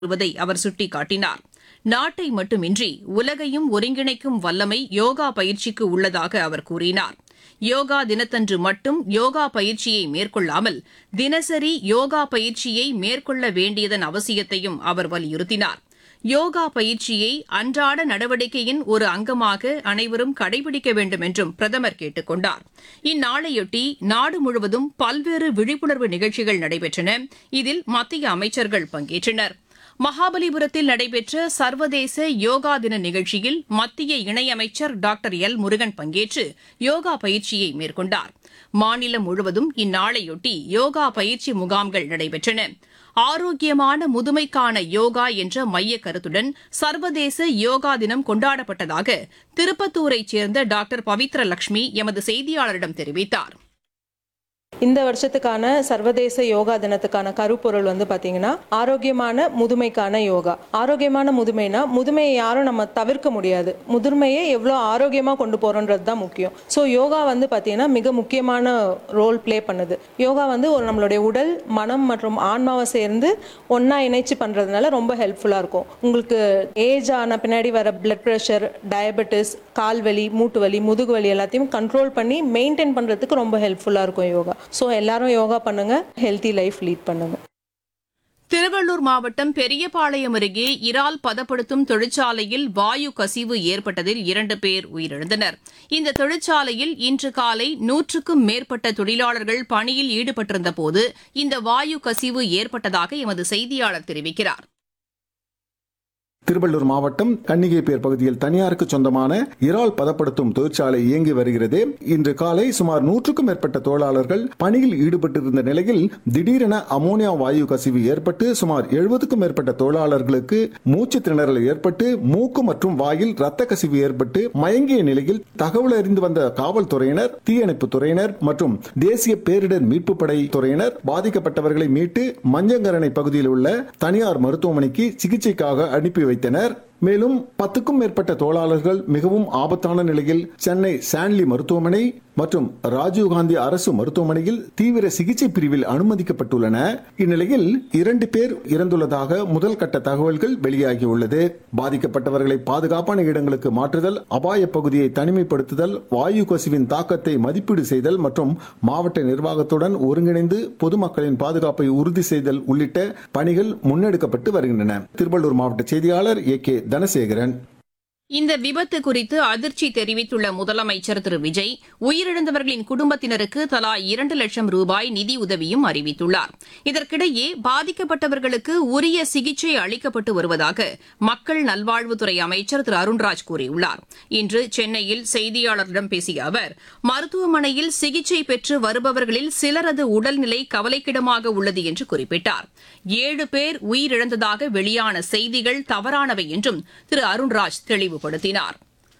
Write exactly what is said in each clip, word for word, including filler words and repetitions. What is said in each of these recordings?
வருவதை அவர் சுட்டிக்காட்டினார். நாட்டை மட்டுமின்றி உலகையும் ஒருங்கிணைக்கும் வல்லமை யோகா பயிற்சிக்கு உள்ளதாக அவர் கூறினார். யோகா தினத்தன்று மட்டும் யோகா பயிற்சியை மேற்கொள்ளாமல் தினசரி யோகா பயிற்சியை மேற்கொள்ள வேண்டியதன் அவசியத்தையும் அவர் வலியுறுத்தினார். யோகா பயிற்சியை அன்றாட நடவடிக்கையின் ஒரு அங்கமாக அனைவரும் கடைபிடிக்க வேண்டும் என்றும் பிரதமர் கேட்டுக் கொண்டார். இந்நாளையொட்டி நாடு முழுவதும் பல்வேறு விழிப்புணர்வு நிகழ்ச்சிகள் நடைபெற்றன. இதில் மத்திய அமைச்சர்கள் பங்கேற்றனர். மகாபலிபுரத்தில் நடைபெற்ற சர்வதேச யோகா தின நிகழ்ச்சியில் மத்திய இணையமைச்சர் டாக்டர் எல் முருகன் பங்கேற்று யோகா பயிற்சியை மேற்கொண்டார். மாநிலம் முழுவதும் இந்நாளையொட்டி யோகா பயிற்சி முகாம்கள் நடைபெற்றன. ஆரோக்கியமான முதுமைக்கான யோகா என்ற மைய கருத்துடன் சர்வதேச யோகா தினம் கொண்டாடப்பட்டதாக திருப்பத்தூரைச் சேர்ந்த டாக்டர் பவித்ர லட்சுமி எமது செய்தியாளரிடம் தெரிவித்தார். இந்த வருஷத்துக்கான சர்வதேச யோகா தினத்துக்கான கருப்பொருள் வந்து பாத்தீங்கன்னா ஆரோக்கியமான முதுமைக்கான யோகா. ஆரோக்கியமான முதுமைனா முதுமையை யாரும் நம்ம தவிர்க்க முடியாது. முதுமையை எவ்வளோ ஆரோக்கியமா கொண்டு போறோன்றது தான் முக்கியம். ஸோ யோகா வந்து பாத்தீங்கன்னா மிக முக்கியமான ரோல் பிளே பண்ணுது. யோகா வந்து ஒரு நம்மளுடைய உடல், மனம் மற்றும் ஆன்மாவை சேர்ந்து ஒன்னா இணைச்சு பண்றதுனால ரொம்ப ஹெல்ப்ஃபுல்லா இருக்கும். உங்களுக்கு ஏஜ் ஆன பின்னாடி வர பிளட் ப்ரெஷர், டயபெட்டிஸ், கால்வலி, மூட்டு வலி, முதுகு வலி எல்லாத்தையும் கண்ட்ரோல் பண்ணி மெயின்டைன் பண்றதுக்கு ரொம்ப ஹெல்ப்ஃபுல்லா இருக்கும் யோகா. ஸோ எல்லாரும் யோகா பண்ணுங்க, ஹெல்த்தி லைஃப் லீட் பண்ணுங்க. திருவள்ளூர் மாவட்டம் பெரியபாளையம் அருகே இறால் பதப்படுத்தும் தொழிற்சாலையில் வாயு கசிவு ஏற்பட்டதில் இரண்டு பேர் உயிரிழந்தனர். இந்த தொழிற்சாலையில் இன்று காலை நூற்றுக்கும் மேற்பட்ட தொழிலாளர்கள் பணியில் ஈடுபட்டிருந்தபோது இந்த வாயு கசிவு ஏற்பட்டதாக எமது செய்தியாளர் தெரிவிக்கிறார். திருவள்ளூர் மாவட்டம் கன்னிகைப்பேர் பகுதியில் தனியாருக்கு சொந்தமான இறால் பதப்படுத்தும் தொழிற்சாலை இயங்கி வருகிறது. இன்று காலை சுமார் நூற்றுக்கும் மேற்பட்ட தொழிலாளர்கள் பணியில் ஈடுபட்டிருந்த நிலையில் திடீரென அமோனியா வாயு கசிவு ஏற்பட்டு சுமார் எழுபதுக்கும் மேற்பட்ட தொழிலாளர்களுக்கு மூச்சு திணறல் ஏற்பட்டு மூக்கு மற்றும் வாயில் ரத்த கசிவு ஏற்பட்டு மயங்கிய நிலையில் தகவல் அறிந்து வந்த காவல்துறையினர், தீயணைப்பு துறையினர் மற்றும் தேசிய பேரிடர் மீட்பு படை துறையினர் பாதிக்கப்பட்டவர்களை மீட்டு மஞ்சங்கரணை பகுதியில் உள்ள தனியார் மருத்துவமனைக்கு சிகிச்சைக்காக அனுப்பி வைத்தனர். மேலும் பத்துக்கும் மேற்பட்ட தொழிலாளர்கள் மிகவும் ஆபத்தான நிலையில் சென்னை சான்லி மருத்துவமனை மற்றும் ராஜீவ்காந்தி அரசு மருத்துவமனையில் தீவிர சிகிச்சை பிரிவில் அனுமதிக்கப்பட்டுள்ளன. இந்நிலையில் இரண்டு பேர் இறந்துள்ளதாக முதல் கட்ட தகவல்கள் வெளியாகியுள்ளது. பாதிக்கப்பட்டவர்களை பாதுகாப்பான இடங்களுக்கு மாற்றுதல், அபாய பகுதியை தனிமைப்படுத்துதல், வாயு கசிவின் தாக்கத்தை மதிப்பீடு செய்தல் மற்றும் மாவட்ட நிர்வாகத்துடன் ஒருங்கிணைந்து பொதுமக்களின் பாதுகாப்பை உறுதி செய்தல் உள்ளிட்ட பணிகள் முன்னெடுக்கப்பட்டு வருகின்றன. திருவள்ளூர் மாவட்ட செய்தியாளர் ஏ கே தனசேகரன். இந்த விபத்து குறித்து அதிர்ச்சி தெரிவித்துள்ள முதலமைச்சர் திரு விஜய் உயிரிழந்தவர்களின் குடும்பத்தினருக்கு தலா இரண்டு லட்சம் ரூபாய் நிதியுதவியும் அறிவித்துள்ளார். இதற்கிடையே பாதிக்கப்பட்டவர்களுக்கு உரிய சிகிச்சை அளிக்கப்பட்டு வருவதாக மக்கள் நல்வாழ்வுத்துறை அமைச்சர் திரு அருண்ராஜ் கூறியுள்ளார். இன்று சென்னையில் செய்தியாளர்களிடம் பேசிய அவர், மருத்துவமனையில் சிகிச்சை பெற்று வருபவர்களில் சிலரது உடல்நிலை கவலைக்கிடமாக உள்ளது என்று குறிப்பிட்டார். ஏழு பேர் உயிரிழந்ததாக வெளியான செய்திகள் தவறானவை என்றும் திரு அருண்ராஜ் தெளிவு படுத்தினார்.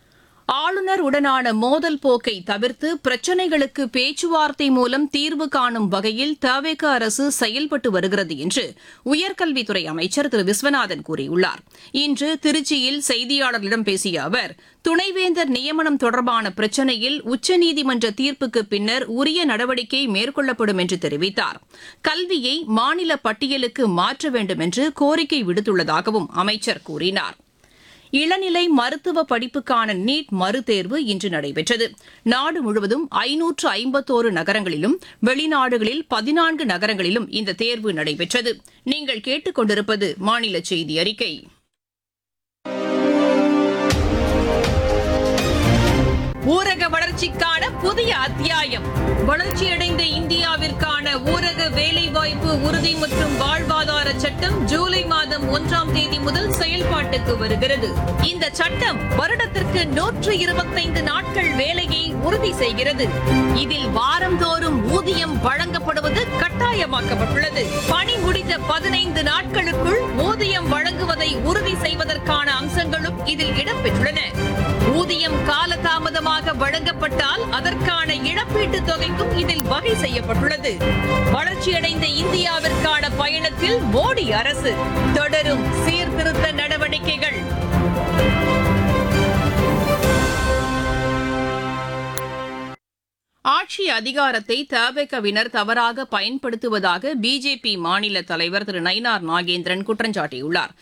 ஆளுநர் உடனான மோதல் போக்கை தவிர்த்து பிரச்சினைகளுக்கு பேச்சுவார்த்தை மூலம் தீர்வு காணும் வகையில் தவேக அரசு செயல்பட்டு வருகிறது என்று உயர்கல்வித்துறை அமைச்சர் திரு விஸ்வநாதன் கூறியுள்ளார். இன்று திருச்சியில் செய்தியாளர்களிடம் பேசிய அவர், துணைவேந்தர் நியமனம் தொடர்பான பிரச்சினையில் உச்சநீதிமன்ற தீர்ப்புக்கு பின்னர் உரிய நடவடிக்கை மேற்கொள்ளப்படும் என்று தெரிவித்தார். கல்வியை மாநில பட்டியலுக்கு மாற்ற வேண்டும் என்று கோரிக்கை விடுத்துள்ளதாகவும் அமைச்சர் கூறினார். இளநிலை மருத்துவ படிப்புக்கான நீட் மறுதேர்வு இன்று நடைபெற்றது. நாடு முழுவதும் ஐநூற்று ஐம்பத்தோரு நகரங்களிலும் வெளிநாடுகளில் பதினான்கு நகரங்களிலும் இந்த தேர்வு நடைபெற்றது. நீங்கள் கேட்டுக் கொண்டிருப்பது மாநில செய்தி அறிக்கை. ஊரக வளர்ச்சிக்கான புதிய அத்தியாயம். வளர்ச்சியடைந்த இந்தியாவிற்கான ஊரக வேலைவாய்ப்பு உறுதி மற்றும் வாழ்வாதார சட்டம் ஜூலை மாதம் ஒன்றாம் தேதி முதல் செயல்பாட்டுக்கு வருகிறது. இந்த சட்டம் வருடத்திற்கு நூற்று இருபத்தைந்து நாட்கள் வேலையை உறுதி செய்கிறது. இதில் வாரந்தோறும் ஊதியம் வழங்கப்படுவது கட்டாயமாக்கப்பட்டுள்ளது. பணி முடிந்த பதினைந்து நாட்களுக்குள் ஊதியம் வழங்குவதை உறுதி செய்வதற்கான அம்சங்களும் இதில் இடம்பெற்றுள்ளன. ஊதியம் காலதாமதமாக வழங்கப்பட்டால் அதற்கான இழப்பீட்டுத் தொகைக்கும் இதில் வகை செய்யப்பட்டுள்ளது. வளர்ச்சியடைந்த இந்தியாவிற்கான பயணத்தில் மோடி அரசு தொடரும் சீர்திருத்த நடவடிக்கைகள். ஆட்சி ஆட்சி அதிகாரத்தை தவேகவினர் தவறாக பயன்படுத்துவதாக பிஜேபி மாநில தலைவர் திரு நயினார் நாகேந்திரன் குற்றம் சாட்டியுள்ளார்.